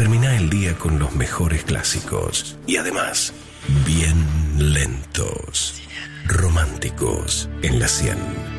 Termina el día con los mejores clásicos y además bien lentos, románticos en la 100.